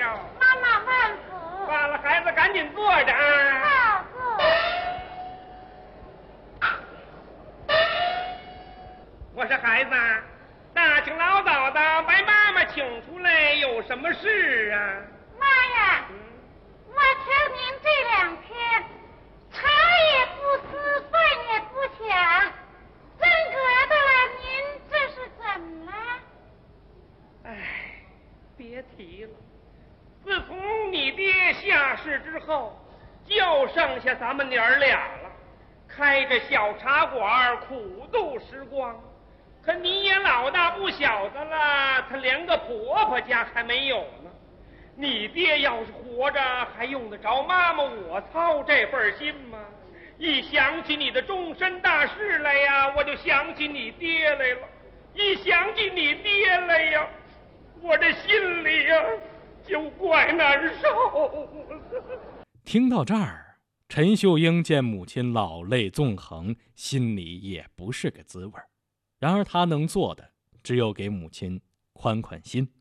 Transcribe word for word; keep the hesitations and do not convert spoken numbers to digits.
了。 妈妈慢福。 罢了，孩子赶紧坐着啊。 好，坐。 我说孩子，大清老早的把妈妈请出来，有什么事啊？ 妈呀， 嗯， 我瞧您这两天茶也不思，饭也不想，真格的了，您这是怎么了？ 哎，别提了，自从你爹下世之后，就剩下咱们娘儿俩了，开着小茶馆苦度时光。可你也老大不小的了，他连个婆婆家还没有呢。你爹要是活着，还用得着妈妈我操这份心吗？一想起你的终身大事来呀，我就想起你爹来了；一想起你爹来呀，我这心里呀就怪难受。 听到这儿，陈秀英见母亲老泪纵横，心里也不是个滋味。然而他能做的只有给母亲宽宽心。